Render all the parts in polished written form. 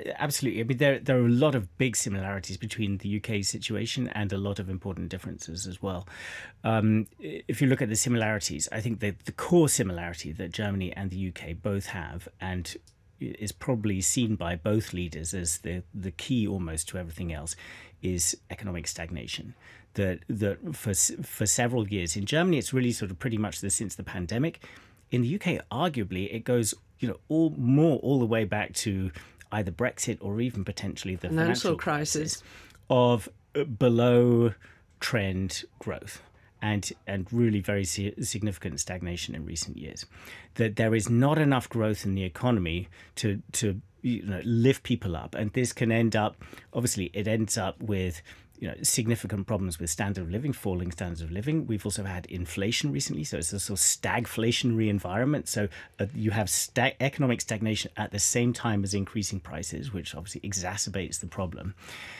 absolutely. I mean, there are a lot of big similarities between the UK situation and a lot of important differences as well. If you look at the similarities, I think that the core similarity that Germany and the UK both have, and is probably seen by both leaders as the key almost to everything else, is economic stagnation. That for several years in Germany, it's really sort of pretty much since the pandemic. In the UK, arguably, it goes all the way back to either Brexit or even potentially the financial crisis of below trend growth and really very significant stagnation in recent years. That there is not enough growth in the economy to lift people up, and this can end up, obviously, it ends up with significant problems with standard of living, falling standards of living. We've also had inflation recently, so it's a sort of stagflationary environment. So you have economic stagnation at the same time as increasing prices, which obviously exacerbates the problem.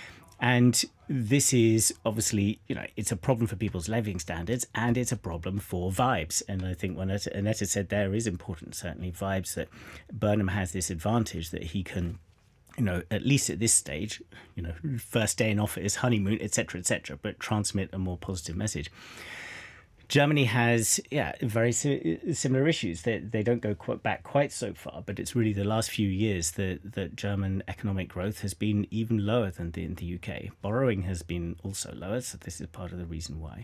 And this is obviously, it's a problem for people's living standards, and it's a problem for vibes. And I think what Annette said there is important, certainly vibes, that Burnham has this advantage that he can, at least at this stage, first day in office, honeymoon, etc., but transmit a more positive message. Germany has, very similar issues. They don't go back quite so far, but it's really the last few years that German economic growth has been even lower than in the UK. Borrowing has been also lower, so this is part of the reason why.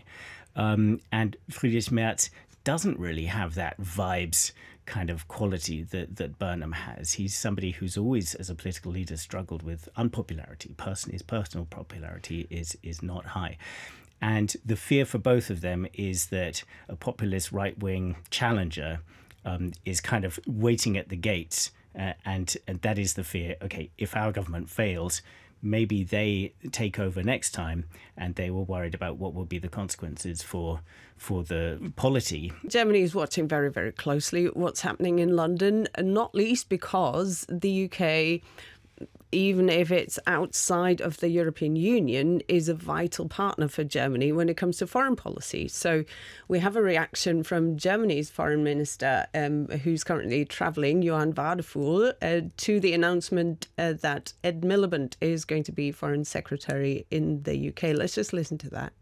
And Friedrich Merz doesn't really have that vibes kind of quality that Burnham has. He's somebody who's always, as a political leader, struggled with unpopularity. His personal popularity is not high. And the fear for both of them is that a populist right-wing challenger is kind of waiting at the gates. And that is the fear. OK, if our government fails, maybe they take over next time, and they were worried about what will be the consequences for the polity. Germany is watching very, very closely what's happening in London, and not least because the UK, even if it's outside of the European Union, is a vital partner for Germany when it comes to foreign policy. So we have a reaction from Germany's foreign minister, who's currently travelling, Johann Wadephul, to the announcement that Ed Miliband is going to be foreign secretary in the UK. Let's just listen to that.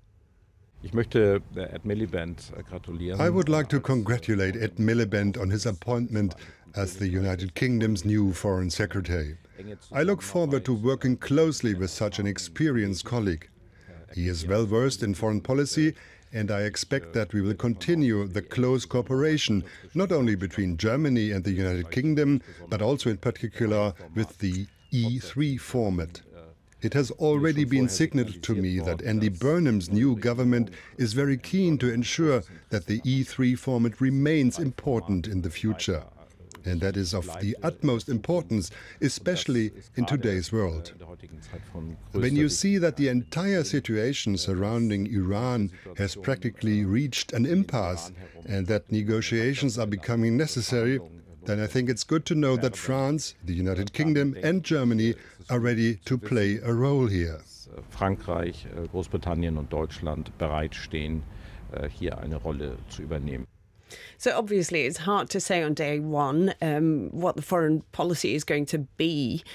I would like to congratulate Ed Miliband on his appointment as the United Kingdom's new foreign secretary. I look forward to working closely with such an experienced colleague. He is well versed in foreign policy, and I expect that we will continue the close cooperation, not only between Germany and the United Kingdom, but also in particular with the E3 format. It has already been signaled to me that Andy Burnham's new government is very keen to ensure that the E3 format remains important in the future. And that is of the utmost importance, especially in today's world. When you see that the entire situation surrounding Iran has practically reached an impasse and that negotiations are becoming necessary, then I think it's good to know that France, the United Kingdom and Germany are ready to play a role here. Frankreich, Großbritannien und Deutschland bereitstehen, hier eine Rolle zu übernehmen. So obviously it's hard to say on day one what the foreign policy is going to be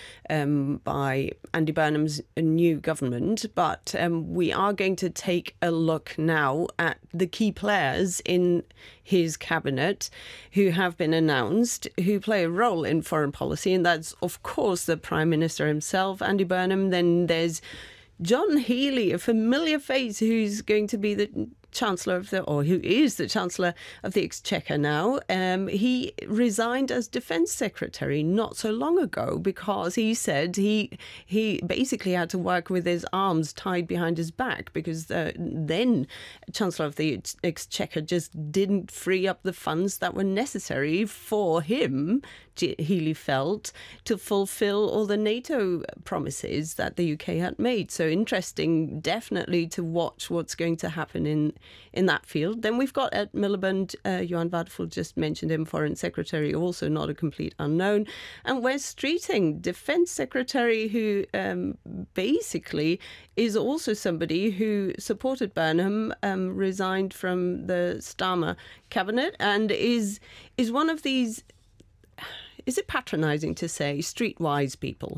by Andy Burnham's new government, but we are going to take a look now at the key players in his cabinet who have been announced, who play a role in foreign policy, and that's of course the Prime Minister himself, Andy Burnham. Then there's John Healey, a familiar face, who's going to be the Chancellor of who is the Chancellor of the Exchequer now. He resigned as Defence Secretary not so long ago because he said he basically had to work with his arms tied behind his back because then Chancellor of the Exchequer just didn't free up the funds that were necessary for him, Healey felt, to fulfil all the NATO promises that the UK had made. So interesting, definitely, to watch what's going to happen in that field. Then we've got Ed Miliband, Johann Wadephul just mentioned him, Foreign Secretary, also not a complete unknown. And Wes Streeting, Defence Secretary, who basically is also somebody who supported Burnham, resigned from the Starmer cabinet, and is one of these, is it patronising to say, streetwise people